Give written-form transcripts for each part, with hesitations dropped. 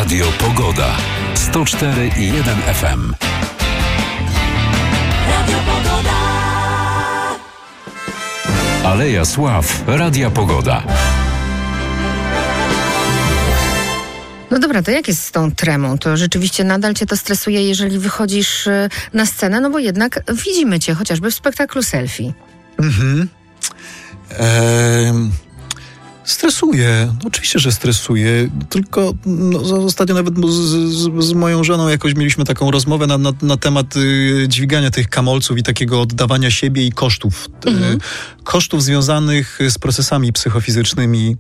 Radio Pogoda. 104,1 FM. Radio Pogoda. Aleja Sław. Radia Pogoda. No dobra, to jak jest z tą tremą? To rzeczywiście nadal cię to stresuje, jeżeli wychodzisz na scenę? No bo jednak widzimy cię chociażby w spektaklu Selfie. Stresuje. Oczywiście, że stresuje. Tylko ostatnio nawet z moją żoną jakoś mieliśmy taką rozmowę na temat dźwigania tych kamolców i takiego oddawania siebie i kosztów. Kosztów związanych z procesami psychofizycznymi,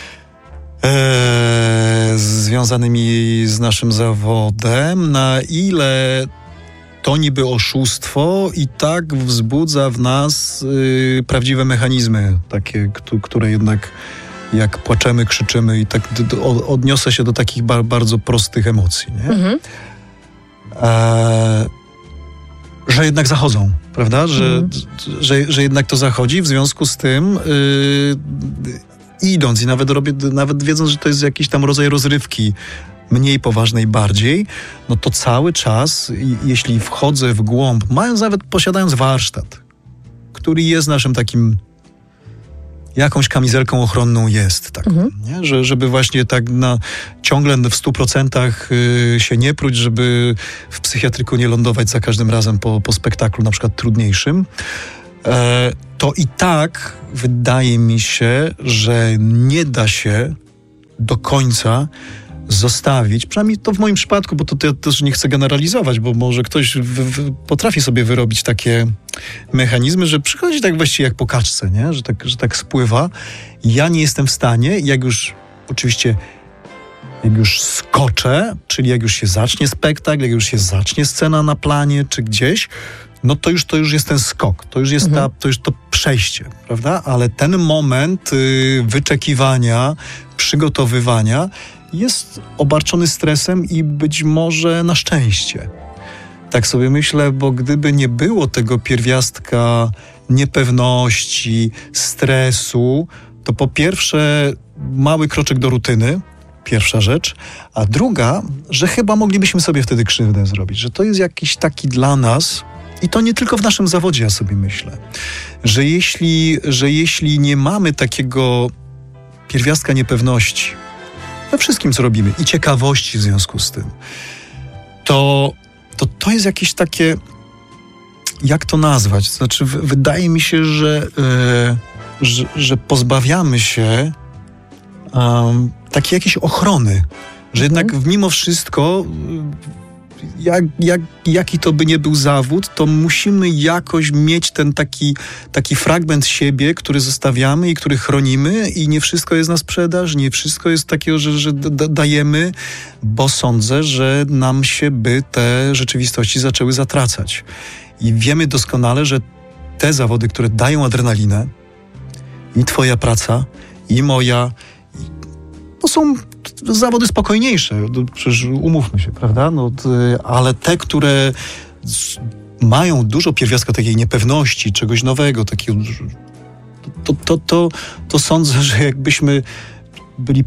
związanymi z naszym zawodem. Na ile to niby oszustwo i tak wzbudza w nas prawdziwe mechanizmy, takie, które jednak jak płaczemy, krzyczymy i tak odniosę się do takich bardzo prostych emocji, nie? Że jednak zachodzą, prawda? Że jednak to zachodzi, w związku z tym idąc i nawet wiedząc, że to jest jakiś tam rodzaj rozrywki, mniej poważnej, bardziej, no to cały czas, jeśli wchodzę w głąb, posiadając warsztat, który jest naszym takim, jakąś kamizelką ochronną jest, tak, nie? Żeby właśnie tak ciągle w 100% się nie pruć, żeby w psychiatryku nie lądować za każdym razem po spektaklu, na przykład trudniejszym, to i tak wydaje mi się, że nie da się do końca zostawić, przynajmniej to w moim przypadku, bo to ja też nie chcę generalizować, bo może ktoś potrafi sobie wyrobić takie mechanizmy, że przychodzi tak właściwie jak po kaczce, nie? Że tak spływa. Ja nie jestem w stanie, jak już skoczę, czyli jak już się zacznie spektakl, jak już się zacznie scena na planie czy gdzieś, no to już jest ten skok, to już jest to już to przejście, prawda? Ale ten moment wyczekiwania, przygotowywania jest obarczony stresem i być może na szczęście. Tak sobie myślę, bo gdyby nie było tego pierwiastka niepewności, stresu, to po pierwsze mały kroczek do rutyny, pierwsza rzecz, a druga, że chyba moglibyśmy sobie wtedy krzywdę zrobić, że to jest jakiś taki dla nas, i to nie tylko w naszym zawodzie, ja sobie myślę, że jeśli nie mamy takiego pierwiastka niepewności we wszystkim, co robimy i ciekawości w związku z tym, to jest jakieś takie, jak to nazwać? Znaczy, wydaje mi się, że pozbawiamy się takiej jakiejś ochrony, że jednak mimo wszystko, jaki to by nie był zawód, to musimy jakoś mieć ten taki fragment siebie, który zostawiamy i który chronimy, i nie wszystko jest na sprzedaż, nie wszystko jest takiego, że dajemy, bo sądzę, że nam się by te rzeczywistości zaczęły zatracać. I wiemy doskonale, że te zawody, które dają adrenalinę, i twoja praca, i moja, to są zawody spokojniejsze, przecież umówmy się, prawda? Ale te, które mają dużo pierwiastka takiej niepewności, czegoś nowego, takiego, to sądzę, że jakbyśmy byli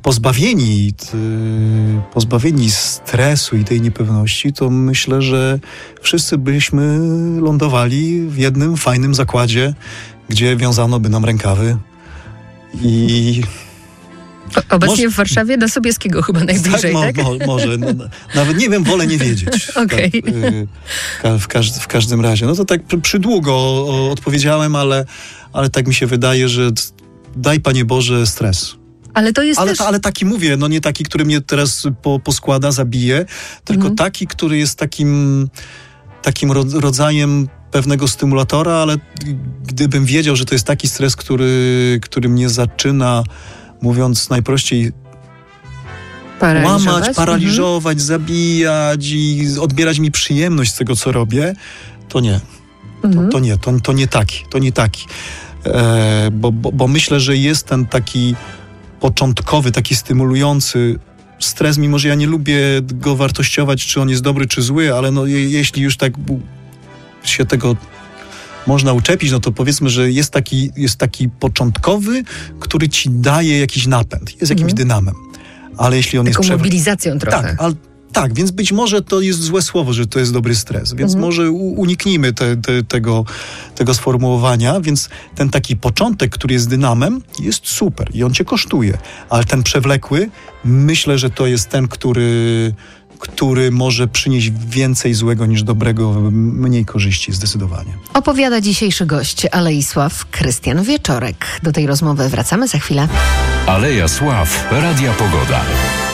pozbawieni stresu i tej niepewności, to myślę, że wszyscy byśmy lądowali w jednym fajnym zakładzie, gdzie wiązano by nam rękawy i... Obecnie w Warszawie do Sobieskiego chyba najbliżej, tak? Może. Nawet nie wiem, wolę nie wiedzieć. Okej. W każdym razie. No to tak przydługo odpowiedziałem, ale tak mi się wydaje, że daj, Panie Boże, stres. Ale to jest ale taki mówię, no nie taki, który mnie teraz poskłada, zabije, tylko taki, który jest takim rodzajem pewnego stymulatora, ale gdybym wiedział, że to jest taki stres, który mnie zaczyna, mówiąc najprościej, łamać, paraliżować, zabijać i odbierać mi przyjemność z tego, co robię, to nie. To nie taki. Bo myślę, że jest ten taki początkowy, taki stymulujący stres, mimo że ja nie lubię go wartościować, czy on jest dobry, czy zły, ale jeśli już tak się tego można uczepić, no to powiedzmy, że jest taki początkowy, który ci daje jakiś napęd, jest jakimś dynamem. ale jeśli on Taką jest mobilizacją trochę. Tak, więc być może to jest złe słowo, że to jest dobry stres, więc może uniknijmy tego sformułowania, więc ten taki początek, który jest dynamem, jest super i on cię kosztuje, ale ten przewlekły, myślę, że to jest ten, który może przynieść więcej złego niż dobrego, mniej korzyści zdecydowanie. Opowiada dzisiejszy gość Alei Sław, Krystian Wieczorek. Do tej rozmowy wracamy za chwilę. Aleja Sław, Radia Pogoda.